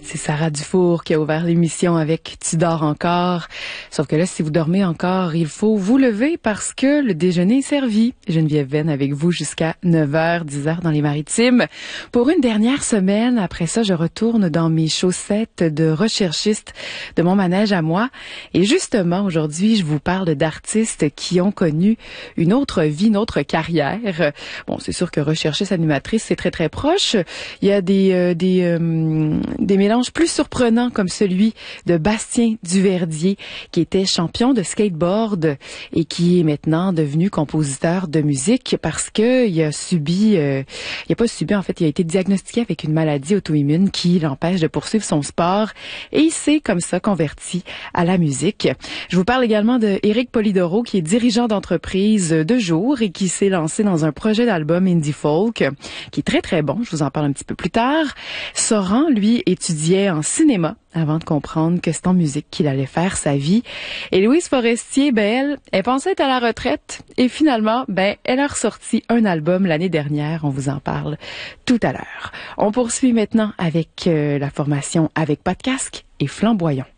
C'est Sarah Dufour qui a ouvert l'émission avec Tu dors encore. Sauf que là, si vous dormez encore, il faut vous lever parce que le déjeuner est servi. Geneviève Venn avec vous jusqu'à 9h, 10h dans les Maritimes. Pour une dernière semaine, après ça, je retourne dans mes chaussettes de recherchiste de mon manège à moi. Et justement, aujourd'hui, je vous parle d'artistes qui ont connu une autre vie, une autre carrière. Bon, c'est sûr que recherchiste animatrice, c'est très, très proche. Il y a des mélanges plus surprenants comme celui de Bastien Duverdier, qui était champion de skateboard et qui est maintenant devenu compositeur de musique parce que il a été diagnostiqué avec une maladie auto-immune qui l'empêche de poursuivre son sport et il s'est comme ça converti à la musique. Je vous parle également de Éric Polidoro, qui est dirigeant d'entreprise de jour et qui s'est lancé dans un projet d'album indie folk qui est très très bon. Je vous en parle un petit peu plus tard. Soran, lui, étudiait en cinéma avant de comprendre que c'est en musique qu'il allait faire sa vie. Et Louise Forestier, elle pensait être à la retraite et finalement, elle a ressorti un album l'année dernière. On vous en parle tout à l'heure. On poursuit maintenant avec la formation Avec pas de casque et Flamboyant.